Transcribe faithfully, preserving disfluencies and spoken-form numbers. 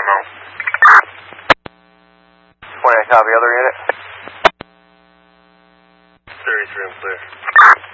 ammo. twenty, copy, other unit. thirty-three, I'm clear.